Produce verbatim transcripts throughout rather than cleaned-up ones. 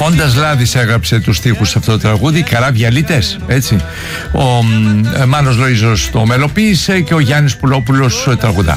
Φόντας Λάδης έγραψε τους στίχους σε αυτό το τραγούδι, Καράβια-λίτες, έτσι. Ο ε, Μάνος Λοΐζος το μελοποίησε και ο Γιάννης Πουλόπουλος τραγουδά.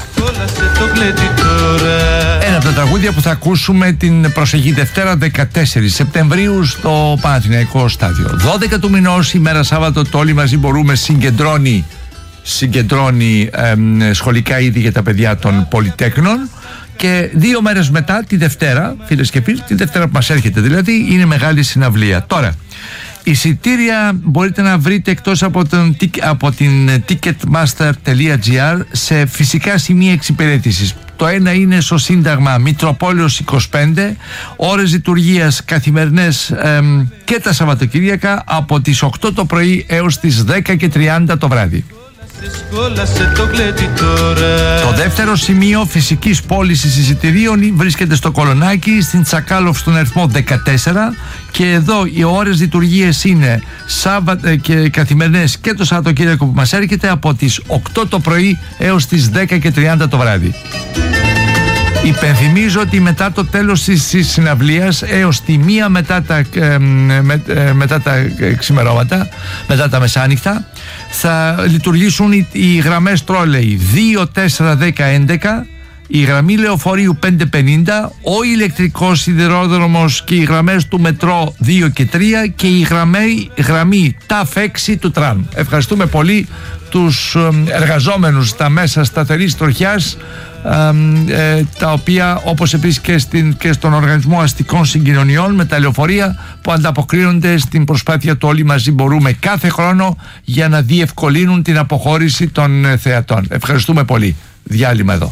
Ένα από τα τραγούδια που θα ακούσουμε την προσεχή Δευτέρα δεκατέσσερις Σεπτεμβρίου στο Παναθηναϊκό Στάδιο. δώδεκα του μηνός, ημέρα Σάββατο, το Όλοι Μαζί Μπορούμε συγκεντρώνει, συγκεντρώνει ε, σχολικά είδη για τα παιδιά των Πολυτέχνων. Και δύο μέρες μετά, τη Δευτέρα, φίλες και φίλοι, τη Δευτέρα που μας έρχεται δηλαδή, είναι μεγάλη συναυλία. Τώρα, εισιτήρια μπορείτε να βρείτε εκτός από, τον, από την ticketmaster τελεία gr σε φυσικά σημεία εξυπηρέτησης. Το ένα είναι στο Σύνταγμα Μητροπόλεως είκοσι πέντε, ώρες λειτουργίας καθημερινές εμ, και τα Σαββατοκύριακα από τις οκτώ το πρωί έως τις δέκα και τριάντα το βράδυ. Το δεύτερο σημείο φυσικής πώλησης εισιτηρίων βρίσκεται στο Κολονάκι, στην Τσακάλοφ στον αριθμό δεκατέσσερα, και εδώ οι ώρες λειτουργίες είναι Σάββατα και καθημερινές και το Σαββατοκύριακο που μας έρχεται από τις οκτώ το πρωί έως τις δέκα και τριάντα το βράδυ. Υπενθυμίζω ότι μετά το τέλος της συναυλίας έως τη μία μετά τα, ε, με, ε, μετά τα ξημερώματα, μετά τα μεσάνυχτα, θα λειτουργήσουν οι, οι γραμμές τρόλεϊ δύο, τέσσερα, δέκα, έντεκα, η γραμμή λεωφορείου πεντακόσια πενήντα, ο ηλεκτρικός σιδηρόδρομος και οι γραμμές του μετρό δύο και τρία και η γραμμή, γραμμή ταφ έξι του τραμ. Ευχαριστούμε πολύ τους εργαζόμενους στα μέσα σταθερής τροχιάς, ε, τα οποία, όπως επίσης και, στην, και στον Οργανισμό Αστικών Συγκοινωνιών με τα λεωφορεία, που ανταποκρίνονται στην προσπάθεια του Όλοι Μαζί Μπορούμε κάθε χρόνο για να διευκολύνουν την αποχώρηση των θεατών. Ευχαριστούμε πολύ. Διάλειμμα εδώ.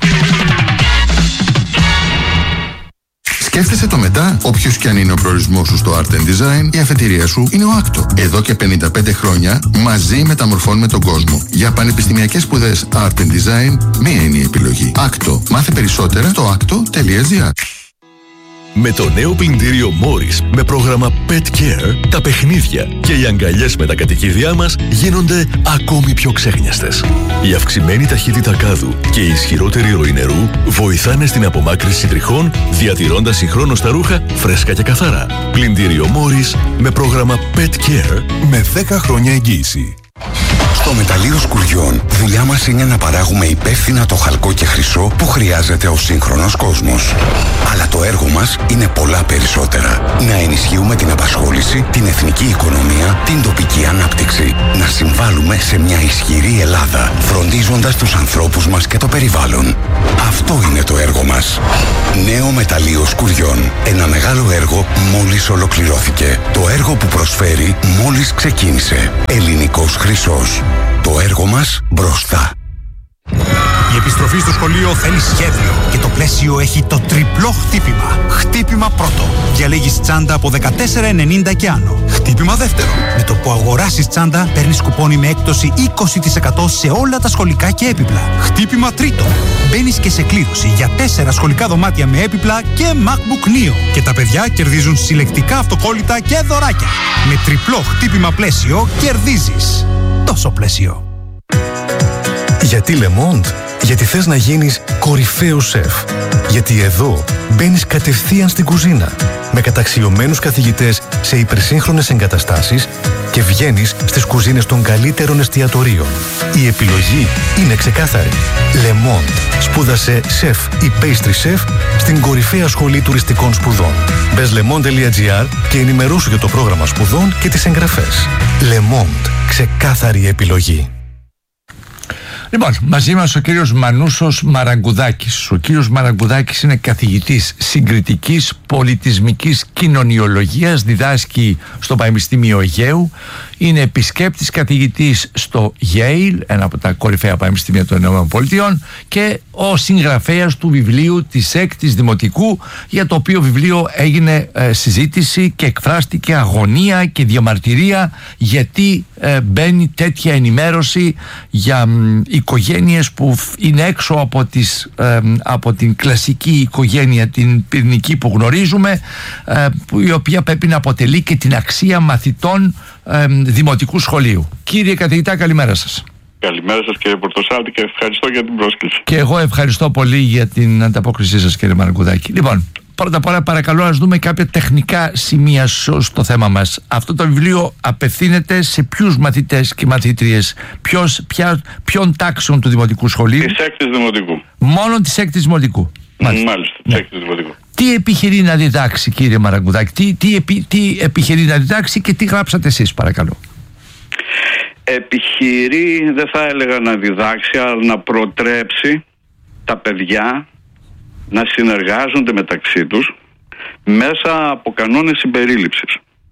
Σκέφτεσαι το μετά? Όποιος κι αν είναι ο προορισμός σου στο Art and Design, η αφετηρία σου είναι ο άκτο. Εδώ και πενήντα πέντε χρόνια μαζί μεταμορφώνουμε τον κόσμο. Για πανεπιστημιακές σπουδές Art and Design, μία είναι η επιλογή. άκτο. Μάθε περισσότερα στο άκτο τελεία gr. Με το νέο πλυντήριο Morris με πρόγραμμα Pet Care, τα παιχνίδια και οι αγκαλιές με τα κατοικίδια μας γίνονται ακόμη πιο ξέχνιαστες. Η αυξημένη ταχύτητα κάδου και η ισχυρότερη ροή νερού βοηθάνε στην απομάκρυνση τριχών, διατηρώντας συγχρόνως τα ρούχα φρέσκα και καθαρά. Πλυντήριο Morris με πρόγραμμα Pet Care με δέκα χρόνια εγγύηση. Στο μεταλλείο Σκουριών, δουλειά μας είναι να παράγουμε υπεύθυνα το χαλκό και χρυσό που χρειάζεται ο σύγχρονος κόσμος. Αλλά το έργο μας είναι πολλά περισσότερα. Να ενισχύουμε την απασχόληση, την εθνική οικονομία, την τοπική ανάπτυξη. Να συμβάλλουμε σε μια ισχυρή Ελλάδα, φροντίζοντας τους ανθρώπους μας και το περιβάλλον. Αυτό είναι το έργο μας. Νέο μεταλλείο Σκουριών. Ένα μεγάλο έργο μόλις ολοκληρώθηκε. Το έργο που προσφέρει μόλις ξεκίνησε. Ελληνικός χρυσός. Το έργο μας μπροστά. Η επιστροφή στο σχολείο θέλει σχέδιο και το πλαίσιο έχει το τριπλό χτύπημα. Χτύπημα πρώτο. Διαλέγεις τσάντα από δεκατέσσερα ενενήντα και άνω. Χτύπημα δεύτερο. Με το που αγοράσεις τσάντα παίρνεις κουπόνι με έκπτωση είκοσι τοις εκατό σε όλα τα σχολικά και έπιπλα. Χτύπημα τρίτο. Μπαίνεις και σε κλήρωση για τέσσερα σχολικά δωμάτια με έπιπλα και MacBook Neo. Και τα παιδιά κερδίζουν συλλεκτικά αυτοκόλλητα και δωράκια. Με τριπλό χτύπημα πλαίσιο κερδίζεις. Τόσο πλαίσιο. Γιατί Le Monde? Γιατί θες να γίνεις κορυφαίος σεφ. Γιατί εδώ μπαίνεις κατευθείαν στην κουζίνα με καταξιωμένους καθηγητές σε υπερσύγχρονες εγκαταστάσεις και βγαίνεις στις κουζίνες των καλύτερων εστιατορίων. Η επιλογή είναι ξεκάθαρη. Le Monde. Σπούδασε σεφ ή pastry chef στην κορυφαία σχολή τουριστικών σπουδών. Μπες le monde τελεία gr και ενημερώσου για το πρόγραμμα σπουδών και τις εγγραφές. Le Monde. Ξεκάθαρη επιλογή. Λοιπόν, μαζί μας ο κύριος Μανούσος Μαραγκουδάκης. Ο κύριος Μαραγκουδάκης είναι καθηγητής συγκριτικής πολιτισμικής κοινωνιολογίας, διδάσκει στο Πανεπιστήμιο Αιγαίου, είναι επισκέπτης καθηγητής στο Yale, ένα από τα κορυφαία πανεπιστήμια των ΗΠΑ, και ο συγγραφέας του βιβλίου της έκτης Δημοτικού, για το οποίο βιβλίο έγινε ε, συζήτηση και εκφράστηκε αγωνία και διαμαρτυρία γιατί ε, μπαίνει τέτοια ενημέρωση για μ, οικογένειες που είναι έξω από, τις, ε, από την κλασική οικογένεια, την πυρηνική που γνωρίζουμε, ε, που, η οποία πρέπει να αποτελεί και την αξία μαθητών ε, δημοτικού σχολείου. Κύριε καθηγητά, καλημέρα σας. Καλημέρα σας κύριε Πορτοσάλτη και ευχαριστώ για την πρόσκληση. Και εγώ ευχαριστώ πολύ για την ανταπόκρισή σας κύριε Μαραγκουδάκη. Λοιπόν, πρώτα απ' όλα παρακαλώ να δούμε κάποια τεχνικά σημεία στο θέμα μας. Αυτό το βιβλίο απευθύνεται σε ποιους μαθητές και μαθήτριες, ποιος, ποια, ποιον τάξεων του Δημοτικού Σχολείου? Της έκτης Δημοτικού. Μόνο της έκτης Δημοτικού. Μάλιστα, Μάλιστα της ναι. έκτης Δημοτικού. Τι επιχειρεί να διδάξει, κύριε Μαραγκουδάκη, τι, τι, επι, τι επιχειρεί να διδάξει και τι γράψατε εσείς, παρακαλώ? Επιχειρεί, δεν θα έλεγα να διδάξει, αλλά να προτρέψει τα παιδιά να συνεργάζονται μεταξύ τους μέσα από κανόνες συμπερίληψης.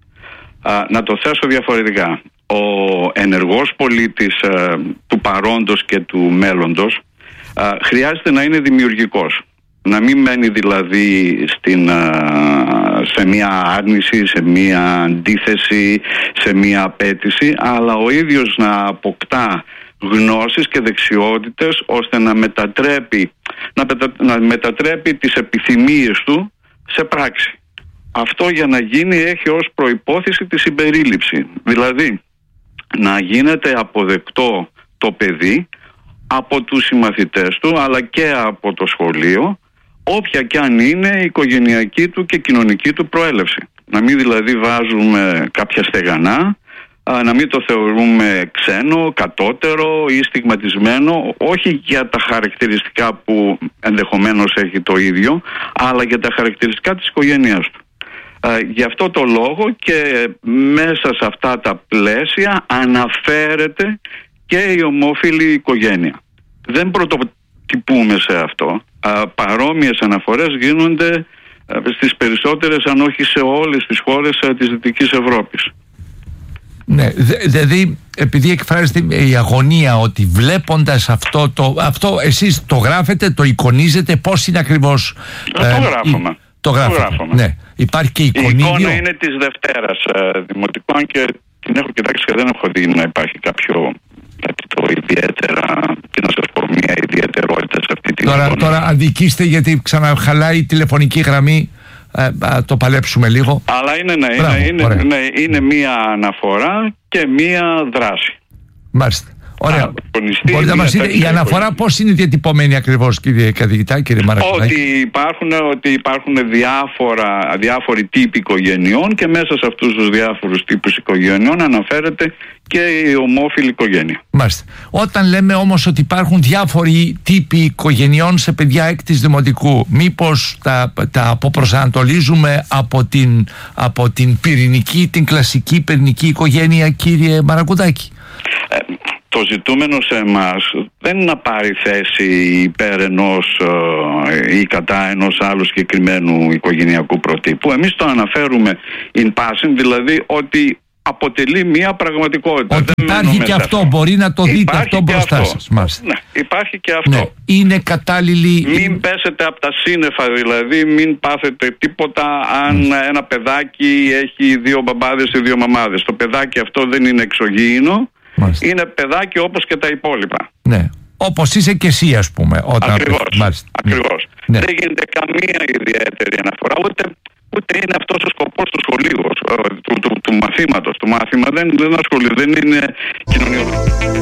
Α, να το θέσω διαφορετικά. Ο ενεργός πολίτης α, του παρόντος και του μέλλοντος α, χρειάζεται να είναι δημιουργικός. Να μην μένει δηλαδή στην, α, σε μία άρνηση, σε μία αντίθεση, σε μία απέτηση, αλλά ο ίδιος να αποκτά γνώσεις και δεξιότητες ώστε να μετατρέπει, να, μετα, να μετατρέπει τις επιθυμίες του σε πράξη. Αυτό για να γίνει έχει ως προϋπόθεση τη συμπερίληψη. Δηλαδή να γίνεται αποδεκτό το παιδί από τους συμμαθητές του αλλά και από το σχολείο, όποια κι αν είναι η οικογενειακή του και κοινωνική του προέλευση. Να μην δηλαδή βάζουμε κάποια στεγανά, να μην το θεωρούμε ξένο, κατώτερο ή στιγματισμένο, όχι για τα χαρακτηριστικά που ενδεχομένως έχει το ίδιο, αλλά για τα χαρακτηριστικά της οικογένειας του. Γι' αυτό το λόγο και μέσα σε αυτά τα πλαίσια αναφέρεται και η ομόφυλη οικογένεια. Δεν πρωτοτυπούμε σε αυτό. Παρόμοιες αναφορές γίνονται στις περισσότερες, αν όχι σε όλες τις χώρες της Δυτικής Ευρώπης. Ναι, δηλαδή επειδή εκφράζεται η αγωνία ότι βλέποντας αυτό, το, αυτό εσείς το γράφετε, το εικονίζετε, πώς είναι ακριβώς? Το ε, γράφουμε. Η, το γράφουμε, ναι. Υπάρχει και εικονίδιο. Η εικόνα είναι της Δευτέρας ε, Δημοτικού, αν και την έχω κοιτάξει και δεν έχω δει να υπάρχει κάποιο κάτι το ιδιαίτερα, και να σας πω μια ιδιαιτερότητα σε αυτή την τώρα, εικόνα. Τώρα αδικήστε γιατί ξαναχαλάει η τηλεφωνική γραμμή. Ε, α, το παλέψουμε λίγο. Αλλά είναι, ναι, Μπράβο, είναι, είναι, ναι, είναι μία αναφορά και μία δράση. Μάλιστα. Ωραία. Α, μπορείτε να μας δείτε η αναφορά πώς είναι διατυπωμένη ακριβώς, κύριε καθηγητά, κύριε Μαραγκουδάκη? Ότι υπάρχουν, ότι υπάρχουν διάφορα, διάφοροι τύποι οικογενειών και μέσα σε αυτούς τους διάφορους τύπους οικογενειών αναφέρεται και η ομόφυλη οικογένεια. Μάλιστα. Όταν λέμε όμως ότι υπάρχουν διάφοροι τύποι οικογενειών σε παιδιά έκτης Δημοτικού, μήπως τα, τα αποπροσανατολίζουμε από την, από την πυρηνική, την κλασική πυρηνική οικογένεια, κύριε Μαραγκουδάκη? Ε, το ζητούμενο σε εμάς δεν είναι να πάρει θέση υπέρ ενός ε, ή κατά ενός άλλου συγκεκριμένου οικογενειακού προτύπου. Εμείς το αναφέρουμε in passing, δηλαδή ότι αποτελεί μια πραγματικότητα. Ότι δεν υπάρχει και αυτό, αυτό, μπορεί να το δείτε υπάρχει αυτό μπροστά σας. Ναι, υπάρχει και αυτό. Ναι, είναι κατάλληλη. Μην πέσετε από τα σύννεφα, δηλαδή μην πάθετε τίποτα αν mm. ένα παιδάκι έχει δύο μπαμπάδες ή δύο μαμάδες. Το παιδάκι αυτό δεν είναι εξωγήινο. Μάλιστα. Είναι παιδάκι όπως και τα υπόλοιπα. Ναι. Όπως είσαι και εσύ, ας πούμε. Όταν... Ακριβώς. Μάλιστα. Ακριβώς. Ναι. Δεν γίνεται καμία ιδιαίτερη αναφορά, ούτε, ούτε είναι αυτός ο σκοπός του σχολείου, του, του, του μαθήματος. Το μάθημα δεν, δεν ασχολεί, δεν είναι κοινωνιολογικό.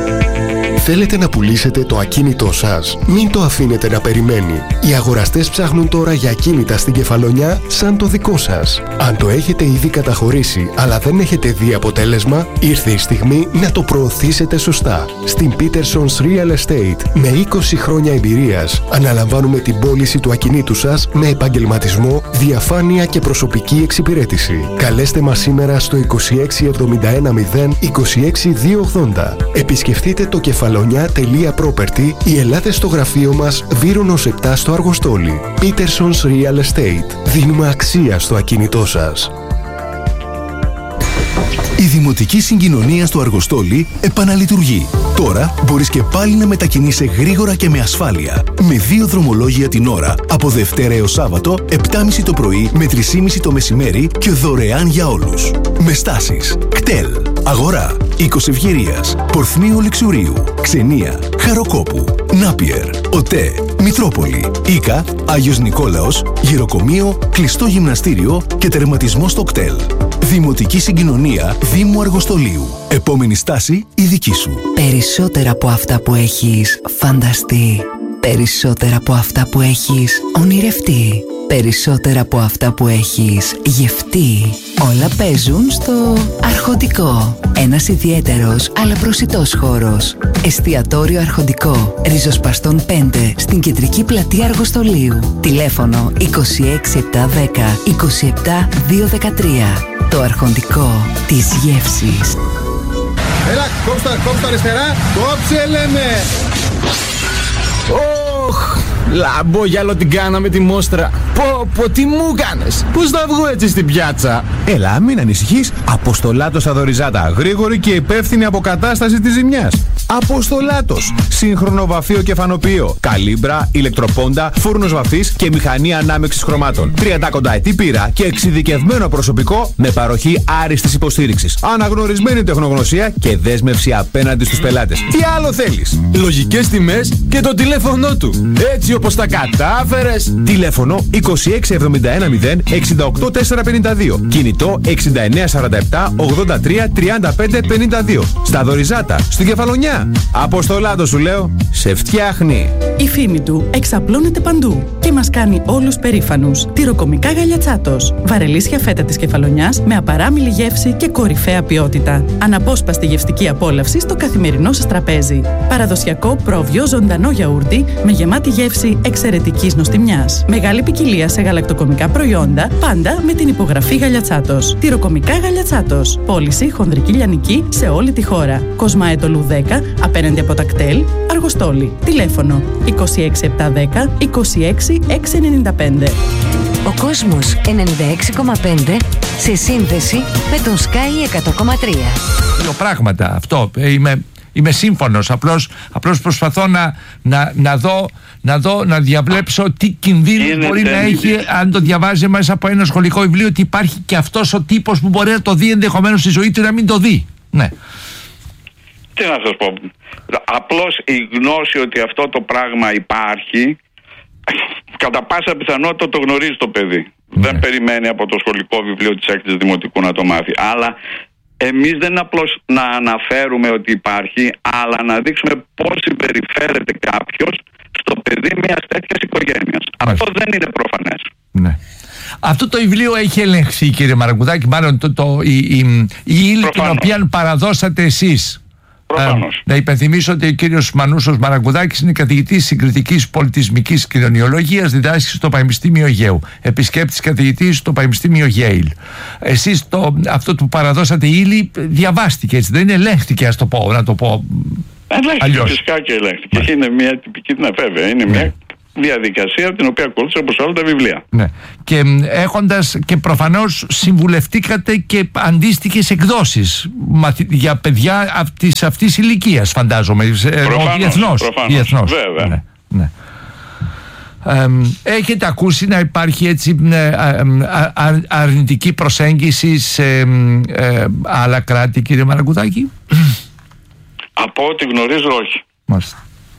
Θέλετε να πουλήσετε το ακίνητό σας? Μην το αφήνετε να περιμένει. Οι αγοραστές ψάχνουν τώρα για ακίνητα στην Κεφαλονιά σαν το δικό σας. Αν το έχετε ήδη καταχωρήσει αλλά δεν έχετε δει αποτέλεσμα, ήρθε η στιγμή να το προωθήσετε σωστά. Στην Peterson's Real Estate, με είκοσι χρόνια εμπειρίας, αναλαμβάνουμε την πώληση του ακινήτου σας με επαγγελματισμό, διαφάνεια και προσωπική εξυπηρέτηση. Καλέστε μας σήμερα στο είκοσι έξι εβδομήντα ένα μηδέν είκοσι έξι διακόσια ογδόντα. Επισκεφτείτε το κεφαλονιά.property ή ελάτε στο γραφείο μας Βύρονος επτά στο Αργοστόλι. Peterson's Real Estate. Δίνουμε αξία στο ακίνητό σας. Η Δημοτική Συγκοινωνία στο Αργοστόλι επαναλειτουργεί. Τώρα μπορείς και πάλι να μετακινείσαι γρήγορα και με ασφάλεια. Με δύο δρομολόγια την ώρα, από Δευτέρα έως Σάββατο, επτά και μισή το πρωί με τρεις και μισή το μεσημέρι και δωρεάν για όλους. Με στάσεις κτέλ, Αγορά, Οίκος Ευγερίας, Πορθμίου Λιξουρίου, Ξενία, Χαροκόπου, Νάπιερ, ΟΤΕ, Μητρόπολη, Ίκα, Άγιος Νικόλαος, Γυροκομείο, κλειστό γυμναστήριο και τερματισμό στο κτέλ. Δημοτική Συγκοινωνία Δήμου Αργοστολίου. Επόμενη στάση η δική σου. Περισσότερα από αυτά που έχεις φανταστεί. Περισσότερα από αυτά που έχεις ονειρευτεί. Περισσότερα από αυτά που έχεις γευτεί. Όλα παίζουν στο Αρχοντικό. Ένας ιδιαίτερος αλλά προσιτός χώρος. Εστιατόριο Αρχοντικό. Ριζοσπαστών πέντε στην κεντρική πλατεία Αργοστολίου. Τηλέφωνο είκοσι έξι επτακόσια δέκα είκοσι επτά διακόσια δεκατρία. Το Αρχοντικό της γεύσης. Έλα, κόψτε, κόψτε αριστερά. Κόψε, λέμε. Ωχ, λαμπόγιαλο την κάναμε τη μόστρα. Πω, πω, τι μου κάνες. Πώς θα βγω έτσι στην πιάτσα. Έλα, μην ανησυχείς. Αποστολάτος στα Δωριζάτα. Γρήγορη και υπεύθυνη αποκατάσταση της ζημιάς. Αποστολάτος. Σύγχρονο βαφείο και φανοποιείο. Καλύμπρα, ηλεκτροπόντα, φούρνος βαφής και μηχανή ανάμεξης χρωμάτων. τριαντάκονταετή πείρα και εξειδικευμένο προσωπικό με παροχή άριστης υποστήριξης. Αναγνωρισμένη τεχνογνωσία και δέσμευση απέναντι στους πελάτες. Τι άλλο θέλεις. Λογικές τιμές και το τηλέφωνο του. Έτσι όπως τα κατάφερες. Τηλέφωνο είκοσι έξι εβδομήντα ένα μηδέν εξήντα οκτώ τετρακόσια πενήντα δύο. Κινητό εξήντα εννέα σαράντα επτά ογδόντα τρία τριάντα πέντε πενήντα δύο. Στα Δωριζάτα, στην Κεφαλονιά. Αποστολάτο σου λέω, σε φτιάχνει. Η φήμη του εξαπλώνεται παντού και μας κάνει όλους περήφανους. Τυροκομικά Γαλιατσάτος. Βαρελίσια φέτα της Κεφαλονιάς με απαράμιλη γεύση και κορυφαία ποιότητα. Αναπόσπαστη γευστική απόλαυση στο καθημερινό σας τραπέζι. Παραδοσιακό πρόβιο ζωντανό γιαούρτι με γεμάτη γεύση εξαιρετικής νοστιμιάς. Μεγάλη ποικιλία σε γαλακτοκομικά προϊόντα, πάντα με την υπογραφή Γαλιατσάτος. Τυροκομικά Γαλιατσάτος. Πώληση χονδρική λιανική σε όλη τη χώρα. Κοσμάετολου δέκα, απέναντι από τα κτέλ, Αργοστόλη. Τηλέφωνο είκοσι έξι επτακόσια δέκα είκοσι έξι εξακόσια ενενήντα πέντε. Ο κόσμος ενενήντα έξι κόμμα πέντε σε σύνδεση με τον Sky εκατό κόμμα τρία. Δύο πράγματα αυτό. Είμαι, είμαι σύμφωνος. Απλώς, απλώς προσπαθώ να, να, να, δω, να δω, να διαβλέψω τι κινδύνους μπορεί να έχει αν το διαβάζει μέσα από ένα σχολικό βιβλίο, ότι υπάρχει και αυτός ο τύπος που μπορεί να το δει ενδεχομένως στη ζωή του να μην το δει. Ναι. Τι να σας πω. Απλώς η γνώση ότι αυτό το πράγμα υπάρχει, κατά πάσα πιθανότητα το γνωρίζει το παιδί. Ναι. Δεν περιμένει από το σχολικό βιβλίο της έκτης δημοτικού να το μάθει. Αλλά εμείς δεν είναι απλώς να αναφέρουμε ότι υπάρχει, αλλά να δείξουμε πώς συμπεριφέρεται κάποιος στο παιδί μιας τέτοιας οικογένειας. Αυτό δεν είναι προφανές. Ναι. Αυτό το βιβλίο έχει ελεγχθεί, κύριε Μαραγκουδάκη, μάλλον το, το, η, η, η ύλη την οποία παραδώσατε εσείς. Προφανώς. Να υπενθυμίσω ότι ο κύριος Μανούσος Μαραγκουδάκης είναι καθηγητής συγκριτικής πολιτισμικής κοινωνιολογίας, διδάσκει στο Πανεπιστήμιο Αιγαίου, επισκέπτης καθηγητής στο Πανεπιστήμιο Yale. Εσείς το, αυτό που παραδώσατε ύλη διαβάστηκε, έτσι, δεν ελέγχθηκε, ας το πω, να το πω ελέγχθηκε, αλλιώς. Φυσικά και ελέγχθηκε. Ναι. Είναι μια τυπική, ναι, βέβαια, είναι Ναι. μια διαδικασία την οποία ακολούθησε όπως όλα τα βιβλία. Ναι. Και έχοντας και προφανώς συμβουλευτήκατε και αντίστοιχες εκδόσεις μαθη, για παιδιά αυτής, αυτής ηλικίας, φαντάζομαι. Προφανώς, διεθνώς, προφανώς, διεθνώς. βέβαια. Ναι, ναι. Ε, έχετε ακούσει να υπάρχει έτσι ε, α, αρνητική προσέγγιση σε ε, άλλα κράτη, κύριε Μαραγκουδάκη? Από ό,τι γνωρίζω, όχι. Μάλιστα.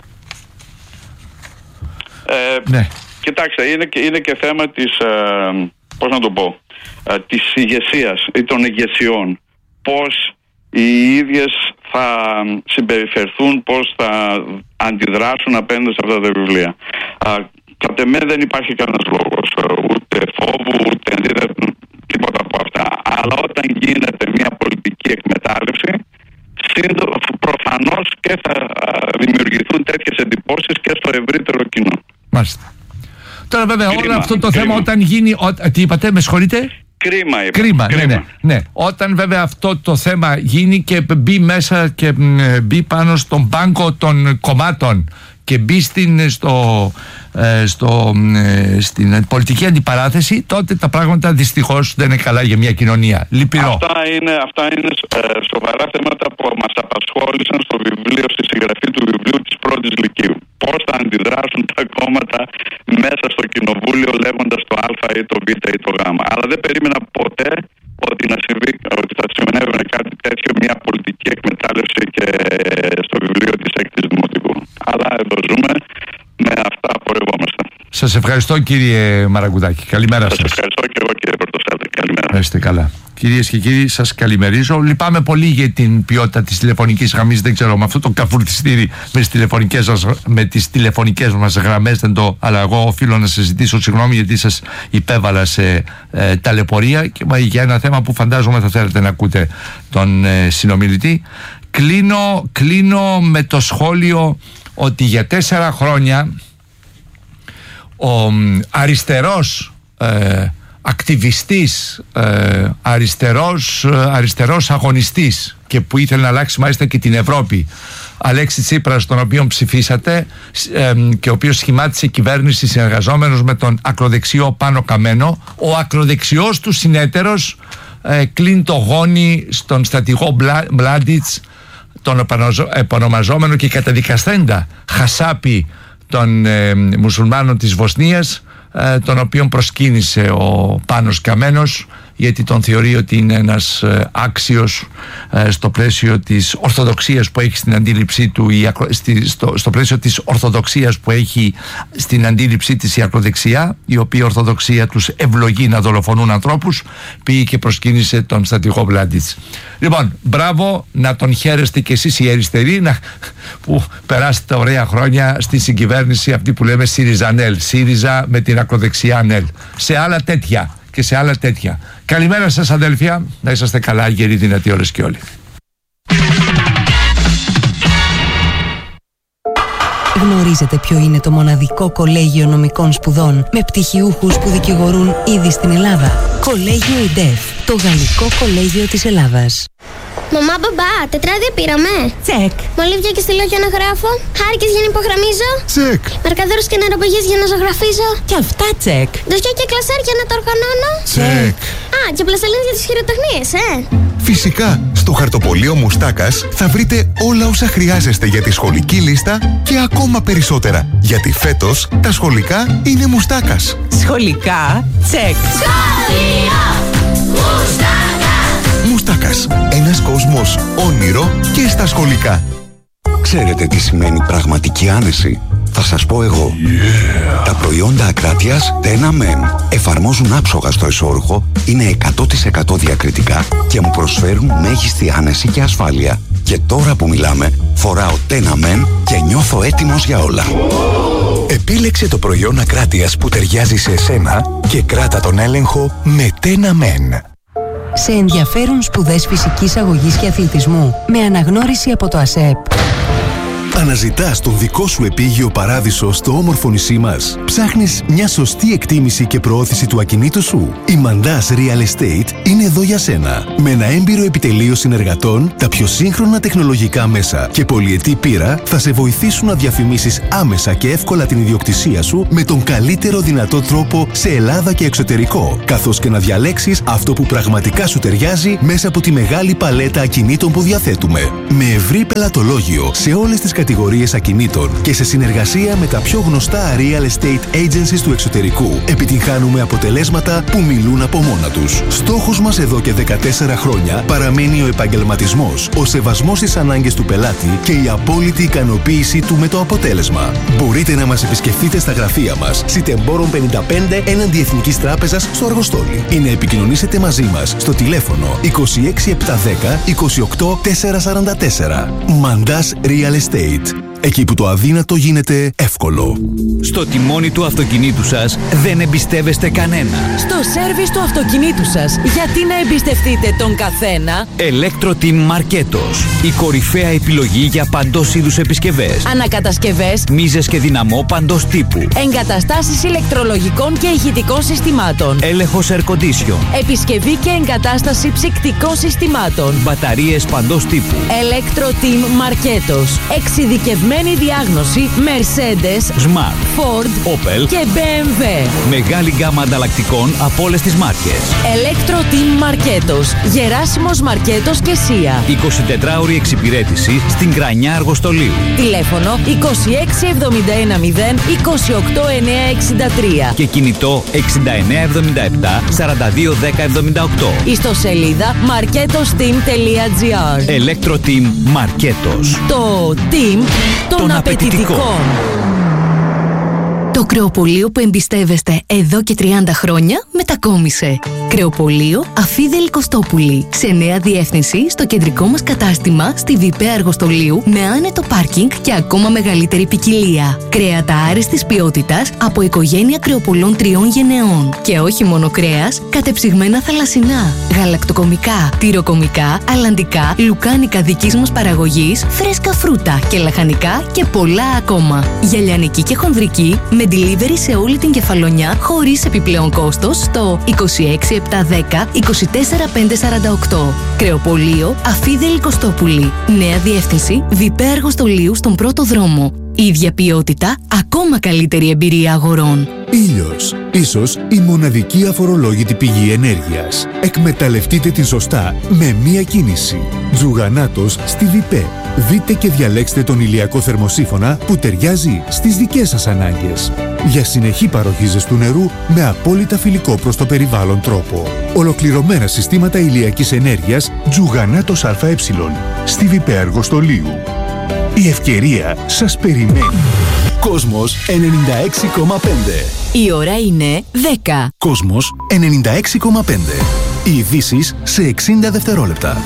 Ε, ναι. Κοιτάξτε, είναι και, είναι και θέμα της, ε, πώς να το πω, ε, της ηγεσίας ή των ηγεσιών. Πώς οι ίδιες θα συμπεριφερθούν, πώς θα αντιδράσουν απέναντι σε αυτά τα βιβλία. Ε, κατ' εμέ δεν υπάρχει κανένας λόγος, ούτε φόβου, ούτε αντίδραση, τίποτα από αυτά. Αλλά όταν γίνεται μια πολιτική εκμετάλλευση, προφανώς και θα δημιουργηθούν τέτοιες εντυπώσεις και στο ευρύτερο κοινό. Μάλιστα. Τώρα βέβαια Κρίμα, όλο αυτό το κρίμα. θέμα όταν γίνει, ο, τι είπατε, με συγχωρείτε? Κρίμα είπα. Κρίμα, Κρίμα. Ναι, ναι, ναι. Όταν βέβαια αυτό το θέμα γίνει και μπει μέσα και μπει πάνω στον πάγκο των κομμάτων και μπει στην, στο, ε, στο, ε, στην πολιτική αντιπαράθεση, τότε τα πράγματα δυστυχώς δεν είναι καλά για μια κοινωνία. Λυπηρό. Αυτά είναι, αυτά είναι ε, σοβαρά θέματα που μας απασχόλησαν στο βιβλίο, στη συγγραφή του βιβλίου της πρώτης λυκείου. Πώς θα αντιδράσουν τα κόμματα μέσα στο κοινοβούλιο λέγοντας το Α ή το Β ή το Γ. Αλλά δεν περίμενα ποτέ ότι, να συμβεί, ότι θα σημαίνει κάτι τέτοιο, μια πολιτική εκμετάλλευση και στο βιβλίο της έκτης δημοτικού. Αλλά εδώ ζούμε, με αυτά πορευόμαστε. Σας ευχαριστώ, κύριε Μαραγκουδάκη. Καλημέρα σας. Σας ευχαριστώ και εγώ, κύριε Πορτοσάλτη. Καλημέρα. Είστε καλά. Κυρίες και κύριοι, σας καλημερίζω. Λυπάμαι πολύ για την ποιότητα της τηλεφωνικής γραμμής. Δεν ξέρω, με αυτό το καφουρτιστήρι με τις τηλεφωνικές, με τις τηλεφωνικές μας γραμμές δεν το. Αλλά εγώ οφείλω να σας ζητήσω συγγνώμη γιατί σας υπέβαλα σε ε, ταλαιπωρία και για ένα θέμα που φαντάζομαι θα θέλετε να ακούτε τον ε, συνομιλητή. Κλείνω, κλείνω με το σχόλιο ότι για τέσσερα χρόνια ο αριστερός ε, ακτιβιστής, ε, αριστερός, αριστερός αγωνιστής και που ήθελε να αλλάξει μάλιστα και την Ευρώπη, Αλέξη Τσίπρας, τον οποίο ψηφίσατε ε, και ο οποίος σχημάτισε κυβέρνηση συνεργαζόμενος με τον ακροδεξιό Πάνο Καμένο, ο ακροδεξιός του συνέτερος ε, κλείνει το γόνι στον στρατηγό Μλάντιτς, τον επωνομαζόμενο και καταδικαστέντα Χασάπη των ε, μουσουλμάνων της Βοσνίας, ε, τον οποίον προσκύνησε ο Πάνος Καμένος γιατί τον θεωρεί ότι είναι ένας ε, άξιος ε, στο πλαίσιο της ορθοδοξίας που έχει στην αντίληψή του η, στη, στο, στο πλαίσιο της ορθοδοξίας που έχει στην αντίληψή της η ακροδεξιά, η οποία ορθοδοξία τους ευλογεί να δολοφονούν ανθρώπους, πήγε και προσκύνησε τον στρατηγό Μπλάντιτς. Λοιπόν, μπράβο, να τον χαίρεστε κι εσείς οι αριστεροί να, που περάσετε ωραία χρόνια στη συγκυβέρνηση αυτή που λέμε ΣΥΡΙΖΑ-ΝΕΛ, ΣΥΡΙΖΑ με την ακροδεξιά ΝΕΛ, σε άλλα τέτοια και σε άλλα τέτοια. Καλημέρα σας αδέλφια, να είσαστε καλά, γεροί, δυνατοί όλες και όλοι. Γνωρίζετε ποιο είναι το μοναδικό κολέγιο νομικών σπουδών με πτυχιούχους που δικηγορούν ήδη στην Ελλάδα? Κολέγιο ΙΝΤΕΦ, το γαλλικό κολέγιο της Ελλάδας. Μαμά, μπαμπά, τετράδια πήραμε. Τσεκ. Μολύβια και στυλό για να γράφω. Χάρηκες για να υπογραμμίζω. Τσεκ. Μαρκαδόρους και νεροπηγές για να ζωγραφίζω. Και αυτά τσεκ. Δοσιά και κλασάρια να τα οργανώνω. Τσεκ. Α, και πλαστελίνες για τις χειροτεχνίες, ε. Φυσικά, στο χαρτοπολείο Μουστάκας θα βρείτε όλα όσα χρειάζεστε για τη σχολική λίστα και ακόμα περισσότερα. Γιατί φέτος τα σχολικά είναι Μουστάκας. Σχολικά, τσεκ. Σχολείο Μουστάκα. Μουστάκας. Ένας κόσμος όνειρο και στα σχολικά. Ξέρετε τι σημαίνει πραγματική άνεση? Θα σας πω εγώ. Yeah. Τα προϊόντα Ακράτειας Τένα Μεν εφαρμόζουν άψογα στο εσώρουχο, είναι εκατό τοις εκατό διακριτικά και μου προσφέρουν μέγιστη άνεση και ασφάλεια. Και τώρα που μιλάμε, φοράω Τένα Μεν και νιώθω έτοιμος για όλα. Επίλεξε το προϊόν Ακράτειας που ταιριάζει σε εσένα και κράτα τον έλεγχο με Τένα Μεν. Σε ενδιαφέρουν σπουδές φυσικής αγωγής και αθλητισμού με αναγνώριση από το ΑΣΕΠ? Αναζητάς τον δικό σου επίγειο παράδεισο στο όμορφο νησί μας? Ψάχνεις μια σωστή εκτίμηση και προώθηση του ακινήτου σου? Η Mandaz Real Estate είναι εδώ για σένα. Με ένα έμπειρο επιτελείο συνεργατών, τα πιο σύγχρονα τεχνολογικά μέσα και πολυετή πείρα θα σε βοηθήσουν να διαφημίσεις άμεσα και εύκολα την ιδιοκτησία σου με τον καλύτερο δυνατό τρόπο σε Ελλάδα και εξωτερικό, καθώς και να διαλέξεις αυτό που πραγματικά σου ταιριάζει μέσα από τη μεγάλη παλέτα ακινήτων που διαθέτουμε. Με ευρύ πελατολόγιο σε όλες τις κατηγορίες ακινήτων και σε συνεργασία με τα πιο γνωστά real estate agencies του εξωτερικού, επιτυγχάνουμε αποτελέσματα που μιλούν από μόνα τους. Στόχος μας εδώ και δεκατέσσερα χρόνια παραμένει ο επαγγελματισμός, ο σεβασμός στις ανάγκες του πελάτη και η απόλυτη ικανοποίηση του με το αποτέλεσμα. Μπορείτε να μας επισκεφτείτε στα γραφεία μας, Σιτεμπόρων πενήντα πέντε έναντι Εθνικής Τράπεζας στο Αργοστόλι, ή να επικοινωνήσετε μαζί μας στο τηλέφωνο είκοσι έξι επτακόσια δέκα είκοσι οκτώ τετρακόσια σαράντα τέσσερα. Mandaz Real Estate. Εκεί που το αδύνατο γίνεται εύκολο. Στο τιμόνι του αυτοκινήτου σας δεν εμπιστεύεστε κανένα. Στο σέρβις του αυτοκινήτου σας, γιατί να εμπιστευτείτε τον καθένα? Electro-Team Marketos. Η κορυφαία επιλογή για παντός είδους επισκευές. Ανακατασκευές, μίζες και δυναμό παντός τύπου. εγκαταστάσεις ηλεκτρολογικών και ηχητικών συστημάτων. Έλεγχος air condition. Επισκευή και εγκατάσταση ψυκτικών συστημάτων. Μπαταρίες παντός τύπου. Electro-Team Marketos. Εξειδικευμένη διάγνωση Mercedes, Smart, Ford, Opel και μπι εμ ντάμπλιου. Μεγάλη γκάμα ανταλλακτικών από όλες τις μάρκες. Electro-Team Marketos. Γεράσιμος Μαρκέτος και Σία. εικοσιτετράωρη εξυπηρέτηση στην Κρανιά Αργοστολίου. Τηλέφωνο είκοσι έξι εβδομήντα ένα μηδέν είκοσι οκτώ εννιακόσια εξήντα τρία και κινητό εξήντα εννέα εβδομήντα επτά σαράντα δύο δέκα εβδομήντα οκτώ. Ιστοσελίδα marketosteam τελεία τζι άρ. Electro-Team Marketos. Το team των, των απαιτητικών. Το κρεοπωλείο που εμπιστεύεστε εδώ και τριάντα χρόνια μετακόμισε. Κρεοπωλείο Αφίδελη Κωστόπουλη. Σε νέα διεύθυνση στο κεντρικό μας κατάστημα στη Βιπέ Αργοστολίου με άνετο πάρκινγκ και ακόμα μεγαλύτερη ποικιλία. Κρέατα άριστης ποιότητας από οικογένεια κρεοπωλών τριών γενεών. Και όχι μόνο κρέας, κατεψυγμένα θαλασσινά, γαλακτοκομικά, τυροκομικά, αλλαντικά, λουκάνικα δικής μας παραγωγής, φρέσκα φρούτα και λαχανικά και πολλά ακόμα. Για λιανική και χονδρική με delivery σε όλη την Κεφαλονιά χωρίς επιπλέον κόστος στο είκοσι έξι επτακόσια δέκα είκοσι τέσσερα πεντακόσια σαράντα οκτώ. Κρεοπωλείο Αφίδελη Κωστόπουλη. Νέα διεύθυνση Βιπέ Αργοστολίου στον πρώτο δρόμο. Ίδια ποιότητα, ακόμα καλύτερη εμπειρία αγορών. Ήλιος. Ίσως η μοναδική αφορολόγητη πηγή ενέργειας. Εκμεταλλευτείτε την σωστά με μία κίνηση. Τζουγανάτος στη Βιπέ. Δείτε και διαλέξτε τον ηλιακό θερμοσύφωνα που ταιριάζει στις δικές σας ανάγκες. Για συνεχή παροχή ζεστού νερού με απόλυτα φιλικό προς το περιβάλλον τρόπο. Ολοκληρωμένα συστήματα ηλιακής ενέργειας Τζουγανάτος ΑΕ. Στη Βιπέ Αργοστολίου. Η ευκαιρία σας περιμένει. Κόσμος ενενήντα έξι κόμμα πέντε. Η ώρα είναι δέκα. Κόσμος ενενήντα έξι κόμμα πέντε. Οι ειδήσεις σε εξήντα δευτερόλεπτα.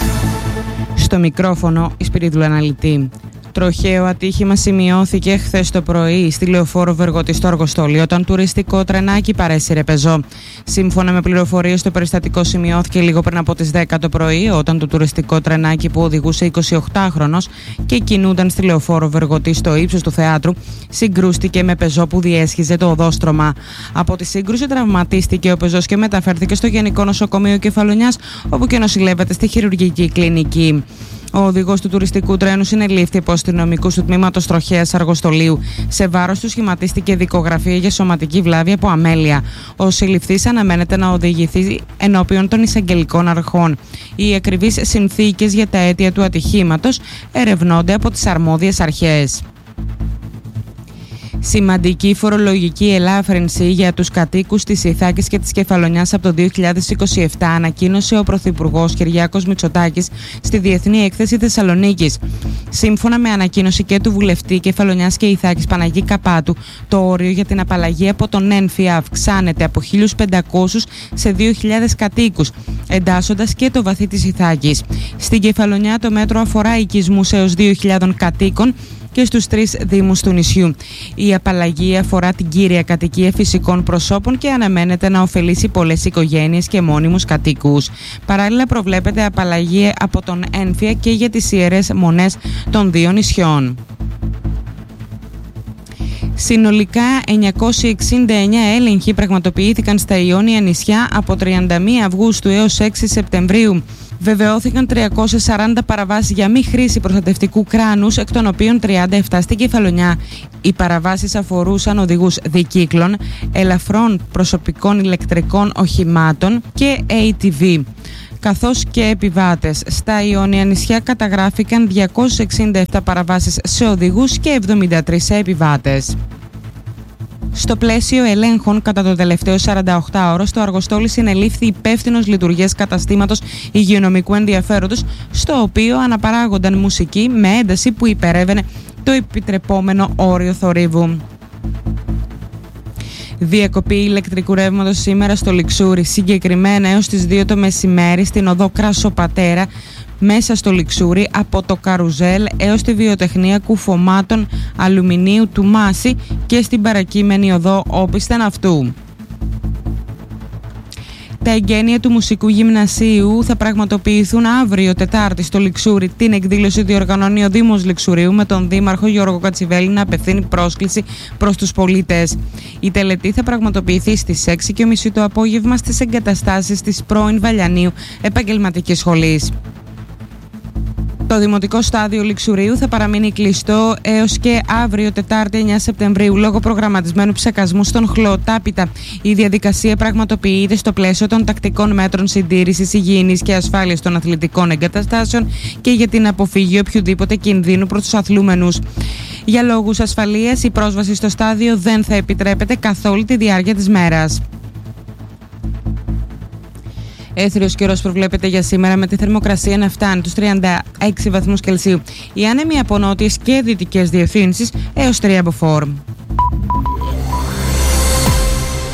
Στο μικρόφωνο η Σπυρίδουλα Αναλυτή. Τροχαίο ατύχημα σημειώθηκε χθες το πρωί στη Λεωφόρο Βεργωτή στο Αργοστόλι όταν τουριστικό τρενάκι παρέσυρε πεζό. Σύμφωνα με πληροφορίες, το περιστατικό σημειώθηκε λίγο πριν από τις δέκα το πρωί όταν το τουριστικό τρενάκι που οδηγούσε εικοσιοκτάχρονος και κινούνταν στη Λεωφόρο Βεργωτή στο ύψος του θεάτρου συγκρούστηκε με πεζό που διέσχιζε το οδόστρωμα. Από τη σύγκρουση τραυματίστηκε ο πεζός και μεταφέρθηκε στο Γενικό Νοσοκομείο Κεφαλονιάς, όπου και νοσηλεύεται στη χειρουργική κλινική. Ο οδηγός του τουριστικού τρένου συνελήφθη από αστυνομικούς του τμήματος Τροχέας Αργοστολίου. Σε βάρος του σχηματίστηκε δικογραφία για σωματική βλάβη από αμέλεια. Ο συλληφθής αναμένεται να οδηγηθεί ενώπιον των εισαγγελικών αρχών. Οι ακριβείς συνθήκες για τα αίτια του ατυχήματος ερευνώνται από τις αρμόδιες αρχές. Σημαντική φορολογική ελάφρυνση για τους κατοίκους της Ιθάκης και της Κεφαλονιάς από το δύο χιλιάδες είκοσι επτά ανακοίνωσε ο Πρωθυπουργός Κυριάκος Μητσοτάκης στη Διεθνή Έκθεση Θεσσαλονίκης. Σύμφωνα με ανακοίνωση και του βουλευτή Κεφαλονιάς και Ιθάκης Παναγί Καπάτου, το όριο για την απαλλαγή από τον ΕΝΦΙ αυξάνεται από χίλιους πεντακόσιους σε δύο χιλιάδες κατοίκους, εντάσσοντας και το βαθύ της Ιθάκης. Στην Κεφαλονιά το μέτρο αφορά οικισμούς έως δύο χιλιάδες κατοίκων και στους τρεις δήμους του νησιού. Η απαλλαγή αφορά την κύρια κατοικία φυσικών προσώπων και αναμένεται να ωφελήσει πολλές οικογένειες και μόνιμους κατοίκους. Παράλληλα προβλέπεται απαλλαγή από τον ΕΝΦΙΑ και για τις ιερές μονές των δύο νησιών. Συνολικά εννιακόσιοι εξήντα εννέα έλεγχοι πραγματοποιήθηκαν στα Ιόνια νησιά από τριάντα μία Αυγούστου έως έξι Σεπτεμβρίου. Βεβαιώθηκαν τριακόσιες σαράντα παραβάσεις για μη χρήση προστατευτικού κράνους, εκ των οποίων τριάντα επτά στην Κεφαλονιά. Οι παραβάσεις αφορούσαν οδηγούς δικύκλων, ελαφρών προσωπικών ηλεκτρικών οχημάτων και έι τι βι, καθώς και επιβάτες. Στα Ιόνια νησιά καταγράφηκαν διακόσιες εξήντα επτά παραβάσεις σε οδηγούς και εβδομήντα τρεις σε επιβάτες. Στο πλαίσιο ελέγχων κατά το τελευταίο σαρανταοκτάωρο, στο Αργοστόλι συνελήφθη υπεύθυνος λειτουργίας καταστήματος υγειονομικού ενδιαφέροντος, στο οποίο αναπαράγονταν μουσική με ένταση που υπερεύαινε το επιτρεπόμενο όριο θορύβου. Διακοπή ηλεκτρικού ρεύματος σήμερα στο Λιξούρι, συγκεκριμένα έως τις δύο το μεσημέρι στην οδό Κρασοπατέρα, μέσα στο Λιξούρι από το Καρουζέλ έως τη βιοτεχνία κουφωμάτων αλουμινίου του Μάση και στην παρακείμενη οδό Όπισθεν αυτού. Τα εγγένεια του Μουσικού Γυμνασίου θα πραγματοποιηθούν αύριο Τετάρτη στο Λιξούρι. Την εκδήλωση διοργανώνει ο Δήμος Λιξουρίου με τον Δήμαρχο Γιώργο Κατσιβέλη να απευθύνει πρόσκληση προς τους πολίτες. Η τελετή θα πραγματοποιηθεί στις έξι και τριάντα το απόγευμα στις εγκαταστάσεις της πρώην Βαλιανίου Επαγγελματικής Σχολής. Το Δημοτικό Στάδιο Λιξουρίου θα παραμείνει κλειστό έως και αύριο Τετάρτη εννέα Σεπτεμβρίου λόγω προγραμματισμένου ψεκασμού στον χλωοτάπητα. Η διαδικασία πραγματοποιείται στο πλαίσιο των τακτικών μέτρων συντήρησης υγιεινής και ασφάλειας των αθλητικών εγκαταστάσεων και για την αποφυγή οποιοδήποτε κινδύνου προς τους αθλούμενους. Για λόγους ασφαλείας, η πρόσβαση στο στάδιο δεν θα επιτρέπεται καθ' όλη τη διάρκεια της μέρας. Έθριος καιρός προβλέπεται για σήμερα με τη θερμοκρασία να φτάνει τους τριάντα έξι βαθμούς Κελσίου. Οι άνεμοι από νότιες και δυτικές διευθύνσεις έως τρία μποφόρ.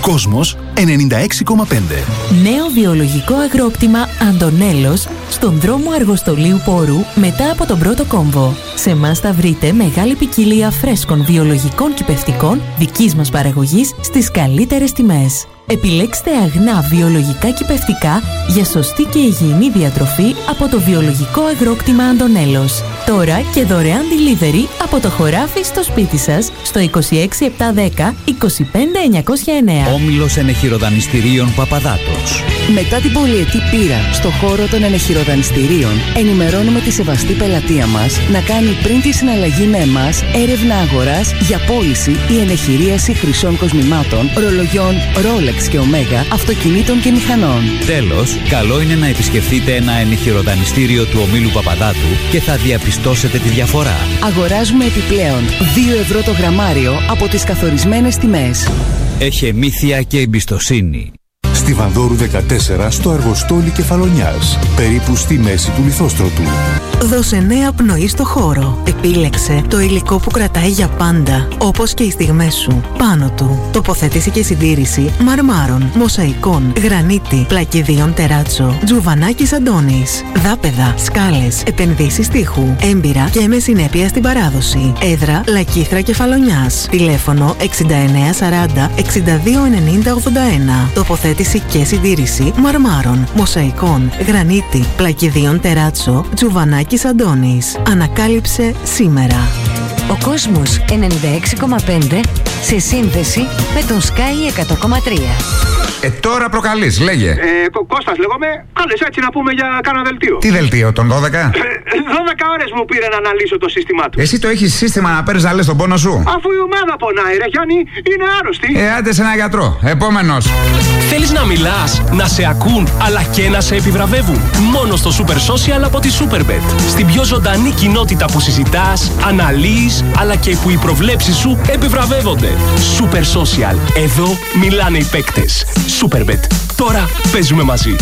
Κόσμος ενενήντα έξι κόμμα πέντε. Νέο βιολογικό αγρόκτημα Αντωνέλος στον δρόμο Αργοστολίου Πόρου μετά από τον πρώτο κόμβο. Σε εμάς θα βρείτε μεγάλη ποικιλία φρέσκων βιολογικών κυπευτικών δικής μας παραγωγής στις καλύτερες τιμές. Επιλέξτε αγνά βιολογικά κυπευτικά για σωστή και υγιεινή διατροφή από το βιολογικό αγρόκτημα Αντωνέλος. Τώρα και δωρεάν delivery από το χωράφι στο σπίτι σας στο είκοσι έξι επτακόσια δέκα είκοσι πέντε εννιακόσια εννέα. Όμιλος Ενεχειροδανιστηρίων Παπαδάτος. Μετά την πολυετή πείρα στο χώρο των ενεχειροδανιστηρίων, ενημερώνουμε τη σεβαστή πελατεία μας να κάνει πριν τη συναλλαγή με εμάς έρευνα αγοράς για πώληση ή ενεχειρίαση χρυσών κοσμημάτων, ρολογιών Rolex και Omega, αυτοκινήτων και μηχανών. Τέλος, καλό είναι να επισκεφτείτε ένα ενεχειροδανιστήριο του ομίλου Παπαδάτου και θα διαπιστώσετε τη διαφορά. Αγοράζουμε επιπλέον δύο ευρώ το γραμμάριο από τις καθορισμένες τιμές. Έχει μύθια και εμπιστοσύνη. Στη Βανδόρου δεκατέσσερα στο Αργοστόλι Κεφαλονιάς, περίπου στη μέση του Λιθόστρωτου. Δώσε νέα πνοή στο χώρο. Επίλεξε το υλικό που κρατάει για πάντα, όπως και οι στιγμές σου. Πάνω του, τοποθέτηση και συντήρηση μαρμάρων, μοσαϊκών, γρανίτη, πλακιδίων τεράτσο, τζουβανάκης Αντώνης, δάπεδα, σκάλες, επενδύσεις τείχου, έμπειρα και με συνέπεια στην παράδοση. Έδρα Λακίθρα Κεφαλονιάς. Τηλέφωνο εξήντα εννέα σαράντα εξήντα δύο ενενήντα ογδόντα ένα. Τοποθέτηση και συντήρηση μαρμάρων, μοσαϊκών, γρανίτη, πλακιδίων τεράτσο, τζουβανάκης Αντώνης. Ανακάλυψε σήμερα. Ο Κόσμος ενενήντα έξι κόμμα πέντε σε σύνδεση με τον Sky εκατό κόμμα τρία. Ε, τώρα προκαλείς, λέγε. Ε, Κώστας λέγομαι, άλλες έτσι να πούμε για κάνα δελτίο. Τι δελτίο, τον δώδεκα? δώδεκα ώρες μου πήρε να αναλύσω το σύστημά του. Εσύ το έχεις σύστημα να παίρνεις να λες τον πόνο σου? Αφού η ομάδα πονάει, ρε Γιάννη, είναι άρρωστη. Ε, άντε σε ένα γιατρό. Επόμενος. Θέλεις να μιλάς, να σε ακούν, αλλά και να σε επιβραβεύουν? Μόνο στο Super Social από τη Superbet. Στην πιο ζωντανή κοινότητα που συζητάς, αναλύεις, αλλά και που οι προβλέψεις σου επιβραβεύονται. Super Social. Εδώ μιλάνε οι παίκτες. Superbet. Τώρα παίζουμε μαζί.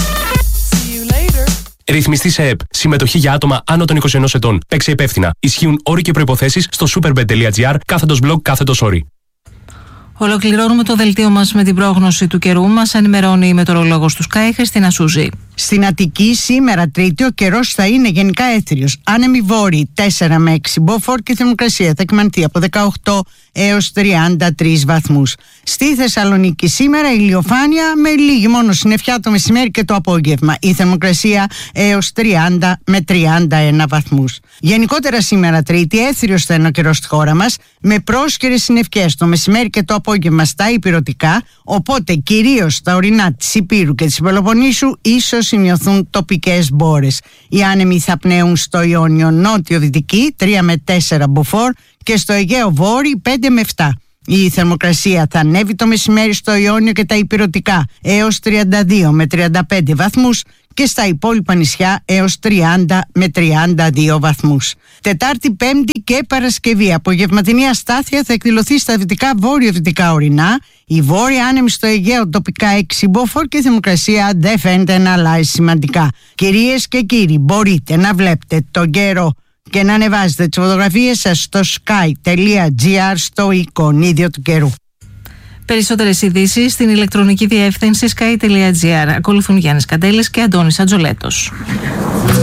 Ρυθμιστή σε ΕΠ. Συμμετοχή για άτομα άνω των είκοσι ενός ετών. Παίξε υπεύθυνα. Ισχύουν όροι και προϋποθέσεις στο superbet τελεία gr κάθετος blog κάθετος όροι. Ολοκληρώνουμε το δελτίο μας με την πρόγνωση του καιρού. Μας ενημερώνει η μετεωρολόγος του Sky, Χριστίνα Σούζη. Στην Αττική σήμερα Τρίτη ο καιρός θα είναι γενικά έθριος. Άνεμοι βόρειοι τέσσερα με έξι μποφόρ και η θερμοκρασία θα κυμανθεί από δεκαοκτώ έως τριάντα τρεις βαθμούς. Στη Θεσσαλονίκη σήμερα ηλιοφάνεια με λίγη μόνο συννεφιά το μεσημέρι και το απόγευμα. Η θερμοκρασία έως τριάντα με τριάντα ένα βαθμούς. Γενικότερα σήμερα Τρίτη έθριος θα είναι ο καιρός στη χώρα μας με πρόσκαιρες συννεφιές το μεσημέρι και το απόγευμα στα ηπειρωτικά, οπότε κυρίως στα ορεινά της Ηπείρου και της Πελοποννήσου ίσως σημειωθούν τοπικές μπόρες. Οι άνεμοι θα πνέουν στο Ιόνιο νότιο-δυτική τρία με τέσσερα μποφόρ και στο Αιγαίο βόρειο πέντε με επτά. Η θερμοκρασία θα ανέβει το μεσημέρι στο Ιόνιο και τα ηπειρωτικά έως τριάντα δύο με τριάντα πέντε βαθμούς και στα υπόλοιπα νησιά έως τριάντα με τριάντα δύο βαθμούς. Τετάρτη, Πέμπτη και Παρασκευή απογευματινή αστάθεια θα εκδηλωθεί στα δυτικά βόρειο-δυτικά ορεινά. Η βόρεια άνεμη στο Αιγαίο τοπικά έξι μποφόρ και η θερμοκρασία δεν φαίνεται να αλλάζει σημαντικά. Κυρίες και κύριοι, μπορείτε να βλέπετε τον καιρό και να ανεβάζετε τις φωτογραφίες σας στο sky τελεία gr στο εικονίδιο του καιρού. Περισσότερες ειδήσεις στην ηλεκτρονική διεύθυνση sky τελεία gr. Ακολουθούν Γιάννης Καντέλης και Αντώνης Ατζολέτος.